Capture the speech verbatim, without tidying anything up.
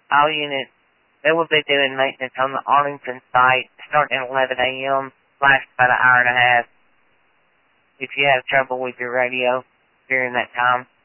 All units, they will be doing maintenance on the Arlington site starting at eleven a.m., last about an hour and a half. If you have trouble with your radio during that time,